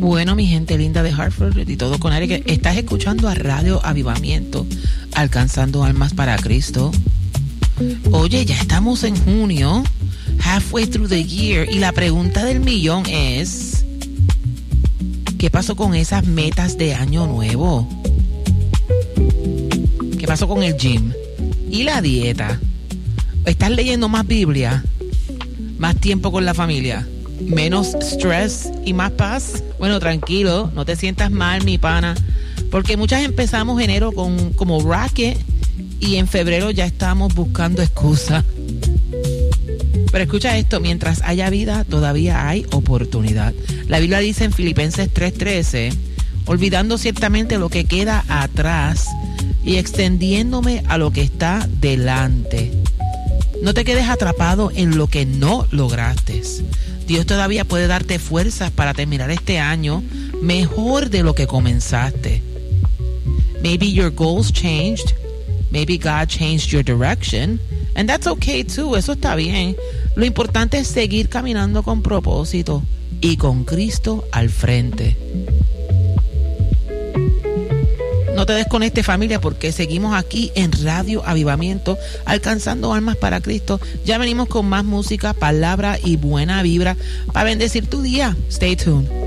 Bueno, mi gente linda de Hartford y todo con aire, que estás escuchando a Radio Avivamiento, alcanzando almas para Cristo. Oye, ya estamos en junio, halfway through the year, y la pregunta del millón es: ¿qué pasó con esas metas de año nuevo? ¿Qué pasó con el gym y la dieta? ¿Estás leyendo más Biblia? ¿Más tiempo con la familia? ¿Menos stress y más paz? Bueno, tranquilo, no te sientas mal, mi pana, porque muchas empezamos enero como rocket y en febrero ya estamos buscando excusas. Pero escucha esto: mientras haya vida, todavía hay oportunidad. La Biblia dice en Filipenses 3:13, olvidando ciertamente lo que queda atrás y extendiéndome a lo que está delante. No te quedes atrapado en lo que no lograste. Dios todavía puede darte fuerzas para terminar este año mejor de lo que comenzaste. Maybe your goals changed. Maybe God changed your direction. And that's okay too. Eso está bien. Lo importante es seguir caminando con propósito y con Cristo al frente. No te desconectes, familia, porque seguimos aquí en Radio Avivamiento, alcanzando almas para Cristo. Ya venimos con más música, palabra y buena vibra para bendecir tu día. Stay tuned.